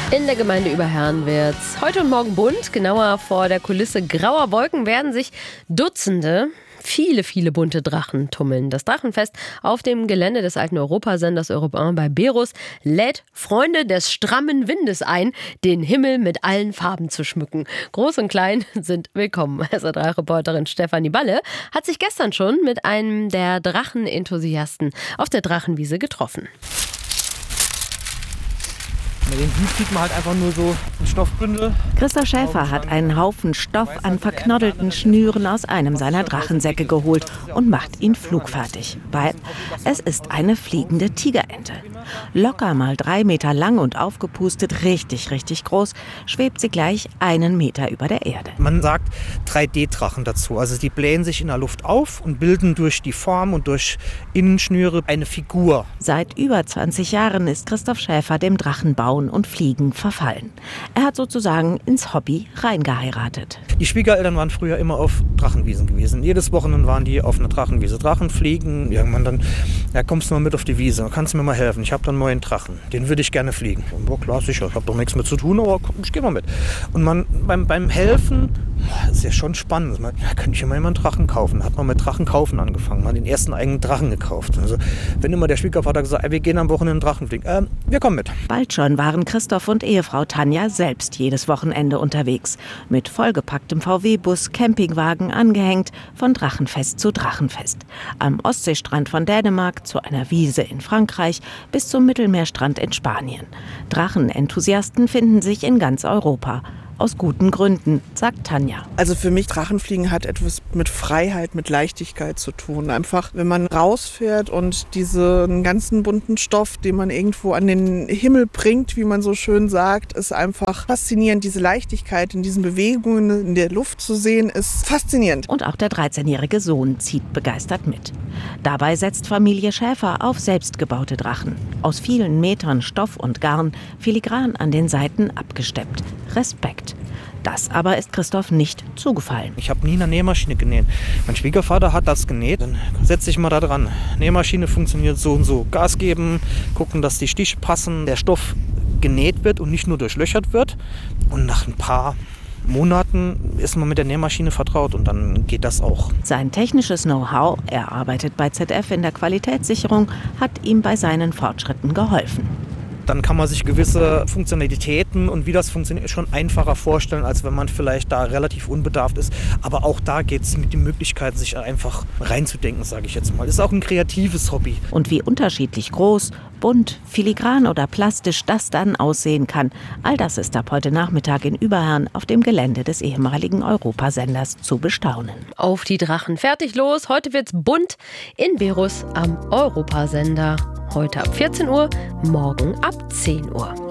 In der Gemeinde Überherrn wird's heute und morgen bunt. Genauer vor der Kulisse grauer Wolken werden sich Dutzende, viele bunte Drachen tummeln. Das Drachenfest auf dem Gelände des alten Europasenders Europe 1 bei Berus lädt Freunde des strammen Windes ein, den Himmel mit allen Farben zu schmücken. Groß und klein sind willkommen. SR3-Reporterin Stefanie Balle hat sich gestern schon mit einem der Drachenenthusiasten auf der Drachenwiese getroffen. Wenn man den sieht man halt einfach nur so ein Stoffbündel. Christoph Schäfer hat einen Haufen Stoff an verknoddelten Schnüren aus einem seiner Drachensäcke geholt und macht ihn flugfertig, weil es ist eine fliegende Tigerente. Locker mal 3 Meter lang und aufgepustet, richtig groß, schwebt sie gleich 1 Meter über der Erde. Man sagt 3D-Drachen dazu. Also die blähen sich in der Luft auf und bilden durch die Form und durch Innenschnüre eine Figur. Seit über 20 Jahren ist Christoph Schäfer dem Drachenbauen und Fliegen verfallen. Er hat sozusagen ins Hobby reingeheiratet. Die Schwiegereltern waren früher immer auf Drachenwiesen gewesen. Jedes Wochenende waren die auf einer Drachenwiese. Drachen fliegen. Irgendwann dann, ja, kommst du mal mit auf die Wiese. Kannst du mir mal helfen? Ich habe dann einen neuen Drachen. Den würde ich gerne fliegen. Und, ja, klar, sicher. Ich habe doch nichts mit zu tun, aber ich gehe mal mit. Und man beim Helfen, das ist ja schon spannend. Man, ja, könnte ich ja mal einen Drachen kaufen. Hat man mit Drachen kaufen angefangen. Man hat den ersten eigenen Drachen gekauft. Also wenn immer der Schwiegervater gesagt hat, wir gehen am Wochenende einen Drachen fliegen. Wir kommen mit. Bald schon waren Christoph und Ehefrau Tanja selbst jedes Wochenende unterwegs. Mit vollgepacktem VW-Bus, Campingwagen angehängt, von Drachenfest zu Drachenfest. Am Ostseestrand von Dänemark, zu einer Wiese in Frankreich, bis zum Mittelmeerstrand in Spanien. Drachenenthusiasten finden sich in ganz Europa. Aus guten Gründen, sagt Tanja. Also für mich, Drachenfliegen hat etwas mit Freiheit, mit Leichtigkeit zu tun. Einfach, wenn man rausfährt und diesen ganzen bunten Stoff, den man irgendwo an den Himmel bringt, wie man so schön sagt, ist einfach faszinierend. Diese Leichtigkeit in diesen Bewegungen in der Luft zu sehen, ist faszinierend. Und auch der 13-jährige Sohn zieht begeistert mit. Dabei setzt Familie Schäfer auf selbstgebaute Drachen. Aus vielen Metern Stoff und Garn, filigran an den Seiten abgesteppt. Respekt. Das aber ist Christoph nicht zugefallen. Ich habe nie eine Nähmaschine genäht. Mein Schwiegervater hat das genäht. Dann setze ich mal da dran. Nähmaschine funktioniert so und so. Gas geben, gucken, dass die Stiche passen, der Stoff genäht wird und nicht nur durchlöchert wird. Und nach ein paar Monaten ist man mit der Nähmaschine vertraut und dann geht das auch. Sein technisches Know-how, er arbeitet bei ZF in der Qualitätssicherung, hat ihm bei seinen Fortschritten geholfen. Dann kann man sich gewisse Funktionalitäten und wie das funktioniert schon einfacher vorstellen, als wenn man vielleicht da relativ unbedarft ist. Aber auch da geht es mit den Möglichkeiten, sich einfach reinzudenken, sage ich jetzt mal. Das ist auch ein kreatives Hobby. Und wie unterschiedlich groß, bunt, filigran oder plastisch das dann aussehen kann, all das ist ab heute Nachmittag in Überhern auf dem Gelände des ehemaligen Europasenders zu bestaunen. Auf die Drachen, fertig los. Heute wird's bunt in Berus am Europasender. Heute ab 14 Uhr, morgen ab 10 Uhr.